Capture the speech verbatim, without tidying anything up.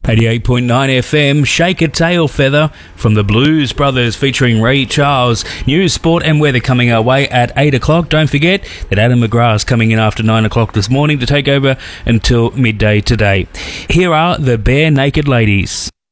eighty-eight point nine F M, Shake a Tail Feather from the Blues Brothers featuring Ray Charles. News, sport and weather coming our way at eight o'clock. Don't forget that Adam McGrath's coming in after nine o'clock this morning to take over until midday today. Here are the Bare Naked Ladies.